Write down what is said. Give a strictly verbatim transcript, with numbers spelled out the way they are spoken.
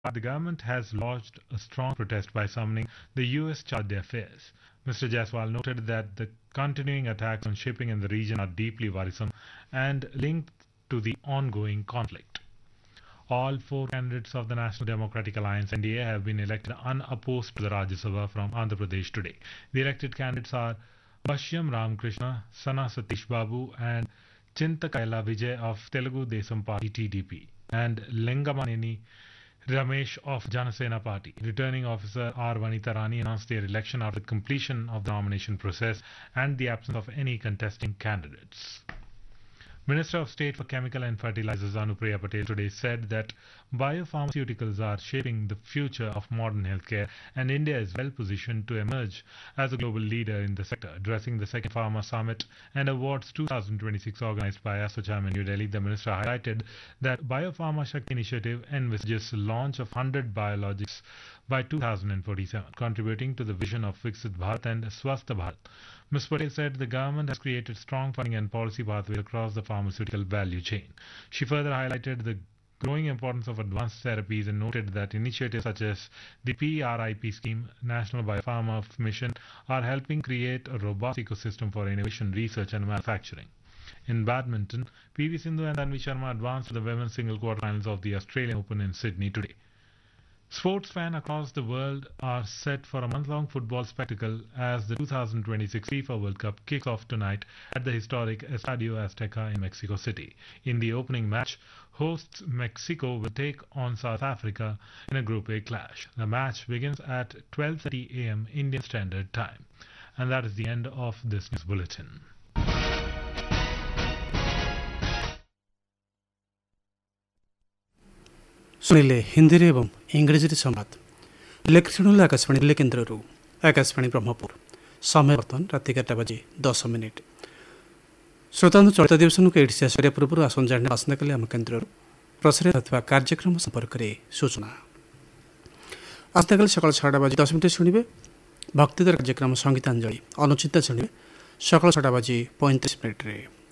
the government has lodged a strong protest by summoning the U S chargé d'affaires. Mister Jaiswal noted that the continuing attacks on shipping in the region are deeply worrisome and linked to the ongoing conflict. All four candidates of the National Democratic Alliance N D A have been elected unopposed to the Rajya Sabha from Andhra Pradesh today. The elected candidates are Bashyam Ramakrishna, Sana Satish Babu and Chintakaila Vijay of Telugu Desam Party T D P and Lengamaneni Ramesh of Janasena Party. Returning officer R. Vanitha Rani announced their election after completion of the nomination process and the absence of any contesting candidates. Minister of State for Chemical and Fertilizers Anupriya Patel today said that biopharmaceuticals are shaping the future of modern healthcare and India is well positioned to emerge as a global leader in the sector. Addressing the second Pharma Summit and Awards twenty twenty-six organized by ASSOCHAM in New Delhi, the minister highlighted that Biopharma Shakti initiative envisages the launch of one hundred biologics by two thousand forty-seven, contributing to the vision of Viksit Bharat and Swasth Bharat. Miz Patel said the government has created strong funding and policy pathways across the pharmaceutical value chain. She further highlighted the growing importance of advanced therapies and noted that initiatives such as the P R I P scheme, National Biopharma Mission, are helping create a robust ecosystem for innovation, research and manufacturing. In badminton, P V Sindhu and Tanvi Sharma advanced to the women's single quarterfinals of the Australian Open in Sydney today. Sports fans across the world are set for a month-long football spectacle as the two thousand twenty-six FIFA World Cup kicks off tonight at the historic Estadio Azteca in Mexico City. In the opening match, hosts Mexico will take on South Africa in a Group A clash. The match begins at twelve thirty a m Indian Standard Time. And that is the end of this news bulletin. ଶୁଣିଲେ ହିନ୍ଦୀରେ ଏବଂ ଇଂରାଜୀରେ ସମ୍ବାଦ ଲେଖୁଥିଲେ ଆକାଶବାଣୀ ଦିଲ୍ଲୀ କେନ୍ଦ୍ରରୁ ଆକାଶବାଣୀ ବ୍ରହ୍ମପୁର ସମୟ ବର୍ତ୍ତମାନ ରାତି ଏଗାରଟା ବାଜି ଦଶ ମିନିଟ୍ ଶ୍ରୋତାନ୍ତୁ ଚଳିତ ଅଧିବେଶନକୁ ଏଇଠି ଶେଷ କରିବା ପୂର୍ବରୁ ଆସନ୍ତୁ ଜାଣିବା ଆସନ୍ତାକାଲି ଆମ କେନ୍ଦ୍ରରୁ ପ୍ରସାରିତ ହେଉଥିବା କାର୍ଯ୍ୟକ୍ରମ ସମ୍ପର୍କରେ ସୂଚନା। ଆସନ୍ତାକାଲି ସକାଳ ଛଅଟା ବାଜି ଦଶ ମିନିଟ୍ ଶୁଣିବେ ଭକ୍ତିଧର କାର୍ଯ୍ୟକ୍ରମ ସଙ୍ଗୀତାଞ୍ଜଳି ଅନୁଚିତା ଶୁଣିବେ ସକାଳ ଛଅଟା ବାଜି ପଇଁତିରିଶ ମିନିଟ୍ରେ।